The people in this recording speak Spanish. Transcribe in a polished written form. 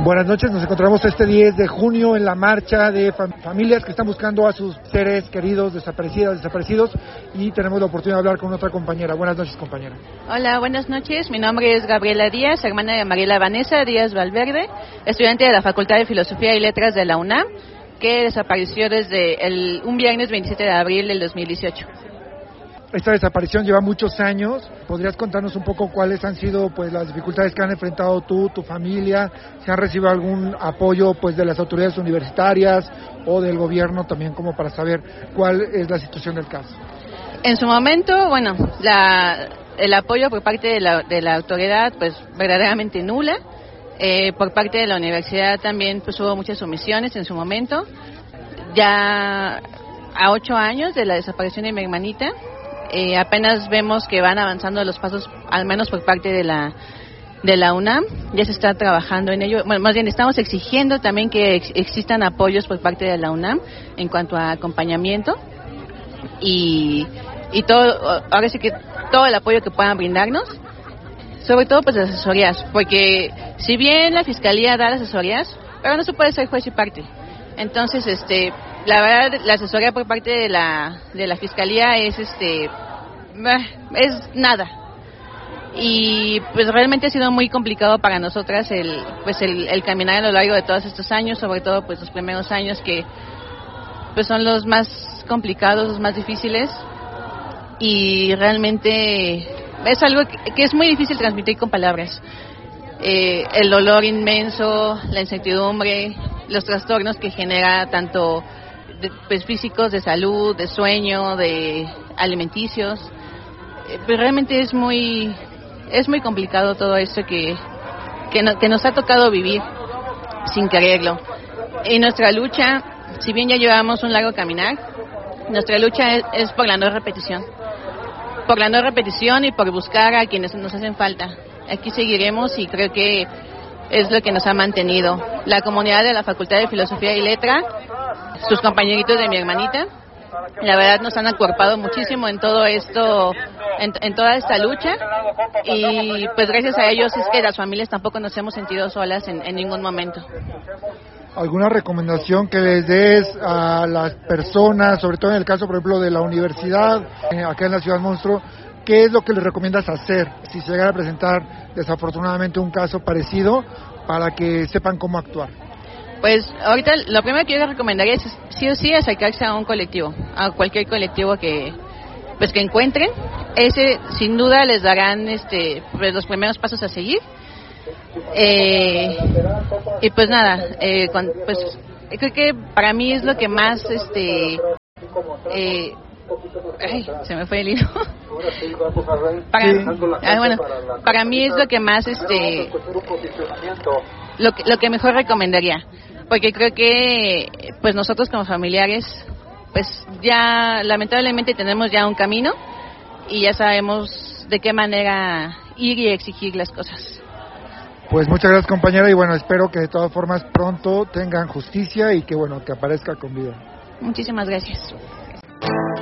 Buenas noches, nos encontramos este 10 de junio en la marcha de familias que están buscando a sus seres queridos desaparecidos y tenemos la oportunidad de hablar con otra compañera. Buenas noches, compañera. Hola, buenas noches, mi nombre es Gabriela Díaz, hermana de Mariela Vanessa Díaz Valverde, estudiante de la Facultad de Filosofía y Letras de la UNAM, que desapareció desde un viernes 27 de abril del 2018. Esta desaparición lleva muchos años. ¿Podrías contarnos un poco cuáles han sido las dificultades que han enfrentado tú, tu familia? ¿Se han recibido algún apoyo de las autoridades universitarias o del gobierno también, como para saber cuál es la situación del caso? En su momento, el apoyo por parte de la autoridad, verdaderamente nula. Por parte de la universidad también hubo muchas omisiones en su momento. Ya a 8 años de la desaparición de mi hermanita, apenas vemos que van avanzando los pasos, al menos por parte de la UNAM. Ya se está trabajando en ello. Bueno, más bien estamos exigiendo también que existan apoyos por parte de la UNAM en cuanto a acompañamiento y todo, ahora sí que todo el apoyo que puedan brindarnos, sobre todo las asesorías, porque si bien la Fiscalía da las asesorías, pero no se puede ser juez y parte. Entonces, la verdad, la asesoría por parte de la Fiscalía es nada. Y realmente ha sido muy complicado para nosotras el caminar a lo largo de todos estos años, sobre todo los primeros años que son los más complicados, los más difíciles, y realmente es algo que es muy difícil transmitir con palabras. El dolor inmenso, la incertidumbre, los trastornos que genera tanto físicos, de salud, de sueño, de alimenticios. Realmente es muy complicado todo esto que nos ha tocado vivir sin quererlo. Y nuestra lucha, si bien ya llevamos un largo caminar, nuestra lucha es por la no repetición. Por la no repetición y por buscar a quienes nos hacen falta. Aquí seguiremos y creo que es lo que nos ha mantenido. La comunidad de la Facultad de Filosofía y Letras, sus compañeritos de mi hermanita, la verdad nos han acuerpado muchísimo en todo esto, en toda esta lucha, y gracias a ellos es que las familias tampoco nos hemos sentido solas en ningún momento. ¿Alguna recomendación que les des a las personas, sobre todo en el caso, por ejemplo, de la universidad, acá en la Ciudad Monstruo? ¿Qué es lo que les recomiendas hacer si se llegara a presentar desafortunadamente un caso parecido, para que sepan cómo actuar? Ahorita lo primero que yo les recomendaría es sí o sí acercarse a un colectivo, a cualquier colectivo que encuentren. Ese sin duda les darán los primeros pasos a seguir. Y creo que para mí es lo que más se me fue el hilo. Para mí es lo que más lo que mejor recomendaría, porque creo que nosotros como familiares ya lamentablemente tenemos ya un camino y ya sabemos de qué manera ir y exigir las cosas. Muchas gracias, compañera, y espero que de todas formas pronto tengan justicia y que aparezca con vida. Muchísimas gracias.